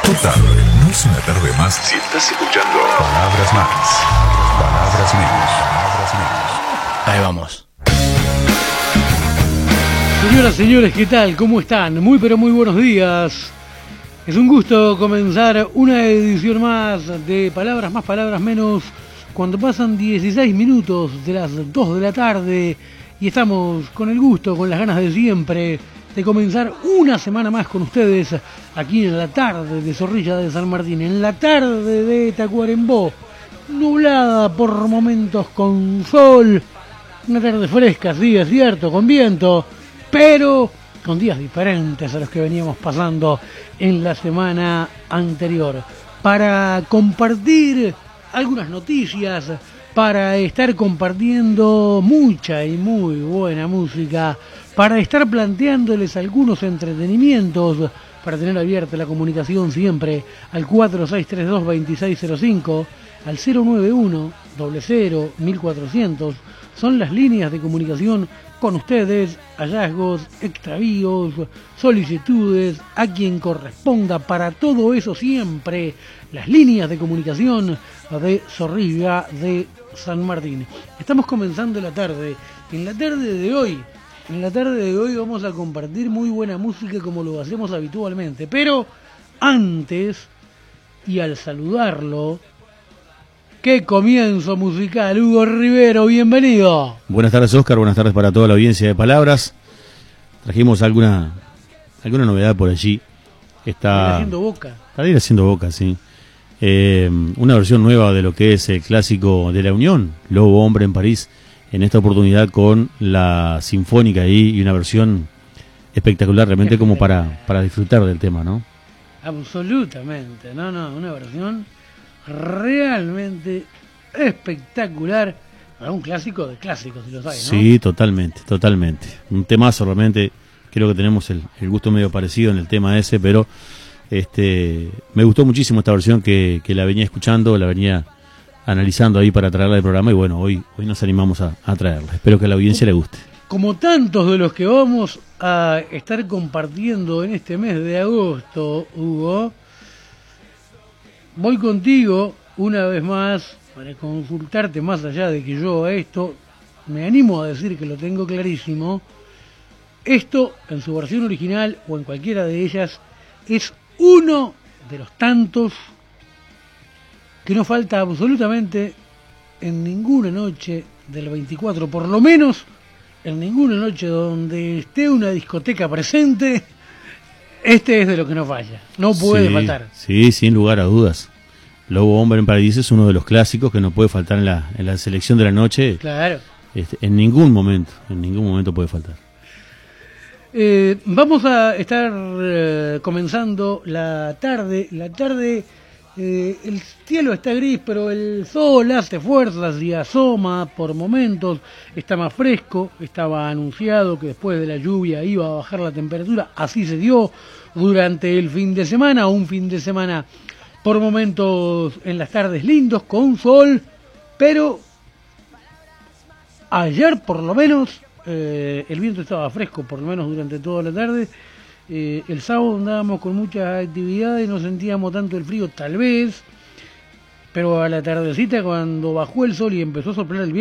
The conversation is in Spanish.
Total, no es una tarde más si estás escuchando palabras más, palabras menos, palabras menos. Ahí vamos. Señoras, señores, ¿qué tal? ¿Cómo están? Muy pero muy buenos días. Es un gusto comenzar una edición más de Palabras Más, Palabras Menos, cuando pasan 16 minutos de las 2 de la tarde y estamos con el gusto, con las ganas de siempre, de comenzar una semana más con ustedes aquí en la tarde de Zorrilla de San Martín, en la tarde de Tacuarembó, nublada por momentos con sol, una tarde fresca, sí, es cierto, con viento, pero con días diferentes a los que veníamos pasando en la semana anterior, para compartir algunas noticias, para estar compartiendo mucha y muy buena música, para estar planteándoles algunos entretenimientos, para tener abierta la comunicación siempre al 4632-2605, al 091-00-1400, son las líneas de comunicación con ustedes, hallazgos, extravíos, solicitudes, a quien corresponda, para todo eso siempre las líneas de comunicación de Zorrilla de San Martín. Estamos comenzando la tarde. En la tarde de hoy vamos a compartir muy buena música como lo hacemos habitualmente, pero antes y al saludarlo, ¡qué comienzo musical! Hugo Rivero, bienvenido. Buenas tardes, Oscar, buenas tardes para toda la audiencia de Palabras. Trajimos alguna novedad por allí. Está haciendo boca. Está ir haciendo boca, sí. Una versión nueva de lo que es el clásico de La Unión, Lobo Hombre en París, en esta oportunidad con la sinfónica ahí y una versión espectacular, realmente como para disfrutar del tema, ¿no? Absolutamente, una versión realmente espectacular para un clásico de clásicos, si lo sabes, ¿no? Sí, totalmente. Un temazo, realmente. Creo que tenemos el gusto medio parecido en el tema ese, pero me gustó muchísimo esta versión que la venía escuchando, la venía analizando ahí para traerla del programa y bueno, hoy nos animamos a traerla. Espero que a la audiencia le guste. Como tantos de los que vamos a estar compartiendo en este mes de agosto, Hugo, voy contigo una vez más para consultarte, más allá de que yo a esto me animo a decir que lo tengo clarísimo. Esto, en su versión original o en cualquiera de ellas, es uno de los tantos que no falta absolutamente en ninguna noche del 24, por lo menos en ninguna noche donde esté una discoteca presente. Este es de lo que no falla, no puede faltar. Sí, sin lugar a dudas. Lobo Hombre en París es uno de los clásicos que no puede faltar en la selección de la noche. Claro. En ningún momento puede faltar. Vamos a estar comenzando la tarde. El cielo está gris, pero el sol hace fuerzas y asoma por momentos. Está más fresco. Estaba anunciado que después de la lluvia iba a bajar la temperatura. Así se dio durante el fin de semana. Un fin de semana por momentos en las tardes lindos, con sol. Pero ayer por lo menos el viento estaba fresco, por lo menos durante toda la tarde. El sábado andábamos con muchas actividades, no sentíamos tanto el frío tal vez, pero a la tardecita cuando bajó el sol y empezó a soplar el viento,